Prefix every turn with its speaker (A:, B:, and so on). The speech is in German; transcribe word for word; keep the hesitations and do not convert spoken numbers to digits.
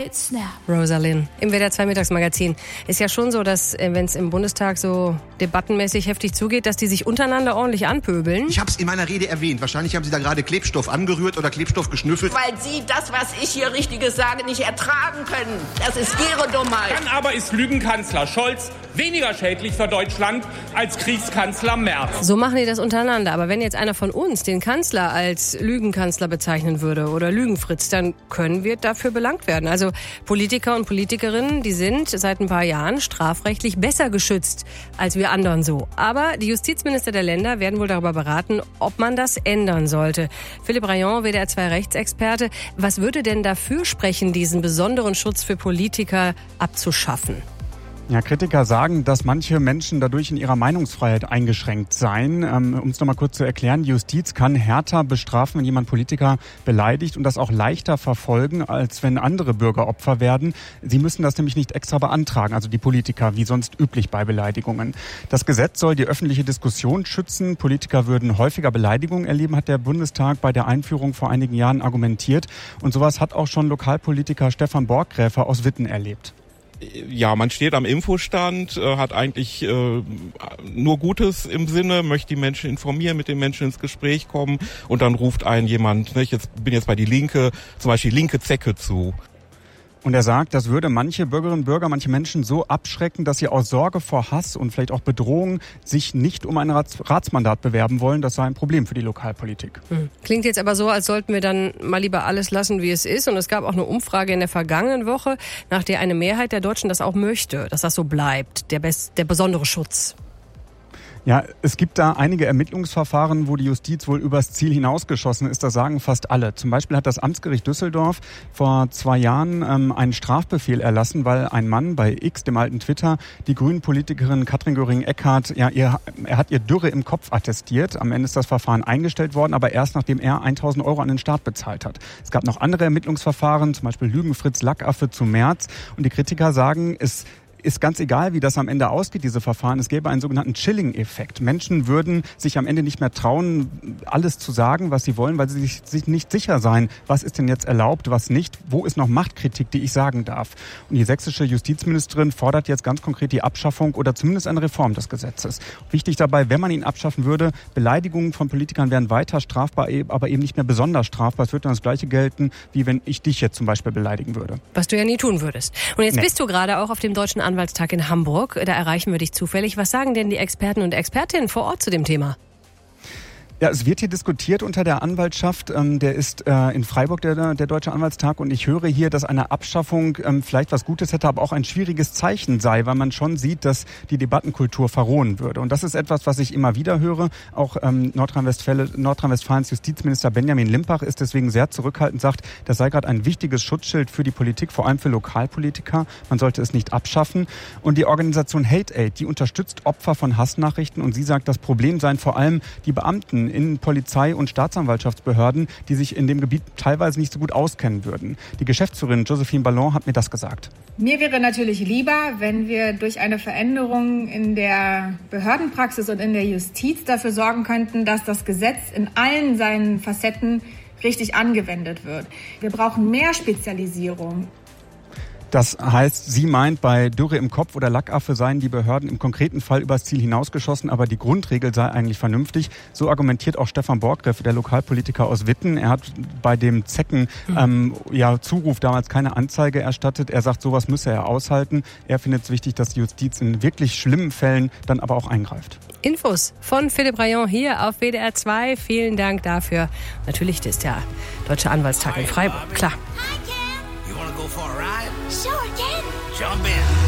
A: it snap.
B: Rosalind im W D R zwei Mittagsmagazin. Ist ja schon so, dass, wenn es im Bundestag so debattenmäßig heftig zugeht, dass die sich untereinander ordentlich anpöbeln.
C: Ich habe es in meiner Rede erwähnt. Wahrscheinlich haben Sie da gerade Klebstoff angerührt oder Klebstoff geschnüffelt.
D: Weil Sie das, was ich hier Richtiges sage, nicht ertragen können. Das ist Ihre Dummheit.
E: Dann aber ist Lügenkanzler Scholz weniger schädlich für Deutschland als Kriegskanzler Merz.
B: So machen die das untereinander. Aber wenn jetzt einer von uns den Kanzler als Lügenkanzler bezeichnen würde oder Lügenfritz, dann können wir dafür belangt werden. Also Politiker und Politikerinnen, die sind seit ein paar Jahren strafrechtlich besser geschützt als wir anderen so. Aber die Justizminister der Länder werden wohl darüber beraten, ob man das ändern sollte. Philippe Rayon, W D R zwei Rechtsexperte, was würde denn dafür sprechen, diesen besonderen Schutz für Politiker abzuschaffen?
F: Ja, Kritiker sagen, dass manche Menschen dadurch in ihrer Meinungsfreiheit eingeschränkt seien. Ähm, um es nochmal kurz zu erklären, die Justiz kann härter bestrafen, wenn jemand Politiker beleidigt und das auch leichter verfolgen, als wenn andere Bürger Opfer werden. Sie müssen das nämlich nicht extra beantragen, also die Politiker, wie sonst üblich bei Beleidigungen. Das Gesetz soll die öffentliche Diskussion schützen. Politiker würden häufiger Beleidigungen erleben, hat der Bundestag bei der Einführung vor einigen Jahren argumentiert. Und sowas hat auch schon Lokalpolitiker Stefan Borggräfer aus Witten erlebt.
G: Ja, man steht am Infostand, äh, hat eigentlich äh, nur Gutes im Sinne, möchte die Menschen informieren, mit den Menschen ins Gespräch kommen und dann ruft einen jemand, ne, ich jetzt, bin jetzt bei die Linke, zum Beispiel linke Zecke zu.
F: Und er sagt, das würde manche Bürgerinnen und Bürger, manche Menschen so abschrecken, dass sie aus Sorge vor Hass und vielleicht auch Bedrohung sich nicht um ein Rats- Ratsmandat bewerben wollen. Das sei ein Problem für die Lokalpolitik.
B: Hm. Klingt jetzt aber so, als sollten wir dann mal lieber alles lassen, wie es ist. Und es gab auch eine Umfrage in der vergangenen Woche, nach der eine Mehrheit der Deutschen das auch möchte, dass das so bleibt, der, bes- der besondere Schutz.
F: Ja, es gibt da einige Ermittlungsverfahren, wo die Justiz wohl übers Ziel hinausgeschossen ist. Das sagen fast alle. Zum Beispiel hat das Amtsgericht Düsseldorf vor zwei Jahren ähm, einen Strafbefehl erlassen, weil ein Mann bei X, dem alten Twitter, die Grünen-Politikerin Katrin Göring-Eckardt, ja, ihr, er hat ihr Dürre im Kopf attestiert. Am Ende ist das Verfahren eingestellt worden, aber erst nachdem er tausend Euro an den Staat bezahlt hat. Es gab noch andere Ermittlungsverfahren, zum Beispiel Lügenfritz, Lackaffe zu Merz. Und die Kritiker sagen, es ist ganz egal, wie das am Ende ausgeht, diese Verfahren. Es gäbe einen sogenannten Chilling-Effekt. Menschen würden sich am Ende nicht mehr trauen, alles zu sagen, was sie wollen, weil sie sich, sich nicht sicher seien, was ist denn jetzt erlaubt, was nicht, wo ist noch Machtkritik, die ich sagen darf. Und die sächsische Justizministerin fordert jetzt ganz konkret die Abschaffung oder zumindest eine Reform des Gesetzes. Wichtig dabei, wenn man ihn abschaffen würde, Beleidigungen von Politikern wären weiter strafbar, aber eben nicht mehr besonders strafbar. Es würde dann das Gleiche gelten, wie wenn ich dich jetzt zum Beispiel beleidigen würde.
B: Was du ja nie tun würdest. Und jetzt
F: Nee.
B: bist du gerade auch auf dem Deutschen Anwaltstag in Hamburg. Da erreichen wir dich zufällig. Was sagen denn die Experten und Expertinnen vor Ort zu dem Thema?
F: Ja, es wird hier diskutiert unter der Anwaltschaft. Ähm, der ist äh, in Freiburg, der, der Deutsche Anwaltstag. Und ich höre hier, dass eine Abschaffung ähm, vielleicht was Gutes hätte, aber auch ein schwieriges Zeichen sei, weil man schon sieht, dass die Debattenkultur verrohen würde. Und das ist etwas, was ich immer wieder höre. Auch ähm, Nordrhein-Westfalen, Nordrhein-Westfalens Justizminister Benjamin Limpach ist deswegen sehr zurückhaltend, sagt, das sei gerade ein wichtiges Schutzschild für die Politik, vor allem für Lokalpolitiker. Man sollte es nicht abschaffen. Und die Organisation Hate Aid, die unterstützt Opfer von Hassnachrichten. Und sie sagt, das Problem seien vor allem die Beamten in Polizei- und Staatsanwaltschaftsbehörden, die sich in dem Gebiet teilweise nicht so gut auskennen würden. Die Geschäftsführerin Josephine Ballon hat mir das gesagt.
H: Mir wäre natürlich lieber, wenn wir durch eine Veränderung in der Behördenpraxis und in der Justiz dafür sorgen könnten, dass das Gesetz in allen seinen Facetten richtig angewendet wird. Wir brauchen mehr Spezialisierung.
F: Das heißt, sie meint, bei Dürre im Kopf oder Lackaffe seien die Behörden im konkreten Fall übers Ziel hinausgeschossen, aber die Grundregel sei eigentlich vernünftig. So argumentiert auch Stefan Borggräfe, der Lokalpolitiker aus Witten. Er hat bei dem Zecken ähm, ja, Zuruf damals keine Anzeige erstattet. Er sagt, sowas müsse er aushalten. Er findet es wichtig, dass die Justiz in wirklich schlimmen Fällen dann aber auch eingreift.
B: Infos von Philippe Rayon hier auf W D R zwei. Vielen Dank dafür. Natürlich ist der Deutsche Anwaltstag in Freiburg, klar.
A: Hi, Cam.
D: You wanna go for a ride?
A: Sure, Ken.
D: Jump in.